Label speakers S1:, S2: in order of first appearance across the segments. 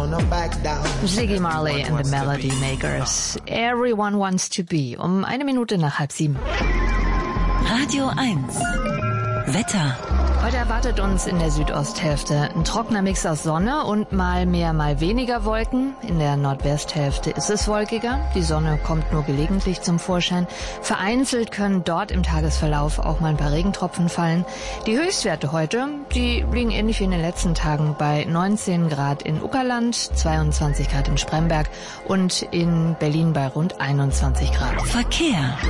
S1: gonna back down.
S2: Ziggy Marley and the Melody Makers. Everyone wants to be. 7:01.
S3: Radio 1. Wetter.
S2: Heute erwartet uns in der Südosthälfte ein trockener Mix aus Sonne und mal mehr, mal weniger Wolken. In der Nordwesthälfte ist es wolkiger. Die Sonne kommt nur gelegentlich zum Vorschein. Vereinzelt können dort im Tagesverlauf auch mal ein paar Regentropfen fallen. Die Höchstwerte heute, die liegen ähnlich wie in den letzten Tagen bei 19 Grad in Uckerland, 22 Grad in Spremberg und in Berlin bei rund 21 Grad.
S3: Verkehr.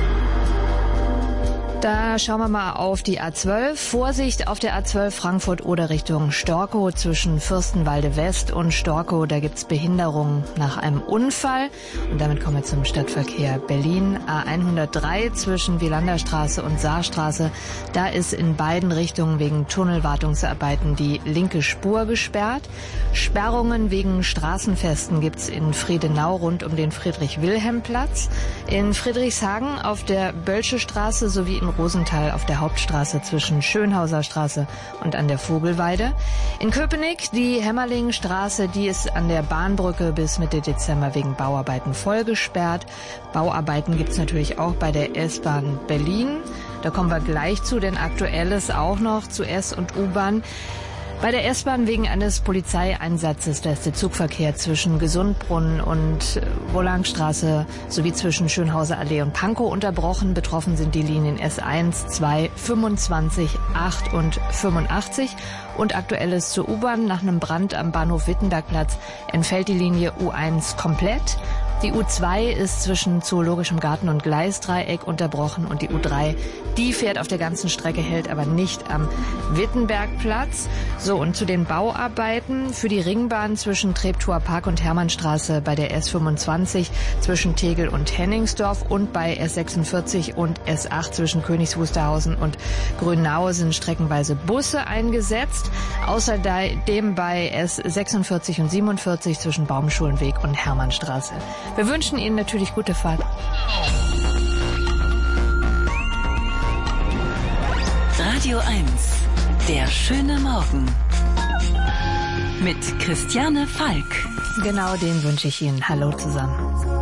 S2: Da schauen wir mal auf die A12. Vorsicht auf der A12 Frankfurt oder Richtung Storkow zwischen Fürstenwalde West und Storkow. Da gibt's Behinderungen nach einem Unfall. Und damit kommen wir zum Stadtverkehr Berlin. A103 zwischen Wielanderstraße und Saarstraße. Da ist in beiden Richtungen wegen Tunnelwartungsarbeiten die linke Spur gesperrt. Sperrungen wegen Straßenfesten gibt's in Friedenau rund um den Friedrich-Wilhelm-Platz. In Friedrichshagen auf der Bölsche Straße sowie in Rosenthal auf der Hauptstraße zwischen Schönhauser Straße und an der Vogelweide. In Köpenick die Hämmerlingstraße, die ist an der Bahnbrücke bis Mitte Dezember wegen Bauarbeiten voll gesperrt. Bauarbeiten gibt's natürlich auch bei der S-Bahn Berlin. Da kommen wir gleich zu, denn aktuell ist auch noch zu S- und U-Bahn. Bei der S-Bahn wegen eines Polizeieinsatzes, da ist der Zugverkehr zwischen Gesundbrunnen und Wollangstraße sowie zwischen Schönhauser Allee und Pankow unterbrochen. Betroffen sind die Linien S1, 2, 25, 8 und 85. Und aktuell ist zur U-Bahn nach einem Brand am Bahnhof Wittenbergplatz entfällt die Linie U1 komplett. Die U2 ist zwischen Zoologischem Garten und Gleisdreieck unterbrochen und die U3, die fährt auf der ganzen Strecke, hält aber nicht am Wittenbergplatz. So, und zu den Bauarbeiten für die Ringbahn zwischen Treptower Park und Hermannstraße bei der S25 zwischen Tegel und Henningsdorf und bei S46 und S8 zwischen Königs Wusterhausen und Grünau sind streckenweise Busse eingesetzt. Außerdem bei S46 und 47 zwischen Baumschulenweg und Hermannstraße. Wir wünschen Ihnen natürlich gute Fahrt.
S3: Radio 1, der schöne Morgen. Mit Christiane Falk.
S2: Genau den wünsche ich Ihnen. Hallo zusammen.